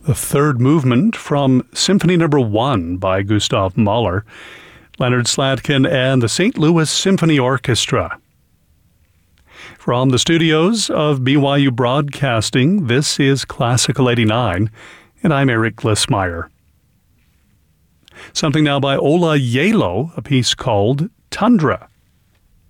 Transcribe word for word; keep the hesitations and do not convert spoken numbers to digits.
The third movement from Symphony Number One by Gustav Mahler, Leonard Slatkin and the Saint Louis Symphony Orchestra. From the studios of B Y U Broadcasting, this is Classical eighty-nine, and I'm Eric Glissmeyer. Something now by Ola Yalo, a piece called Tundra.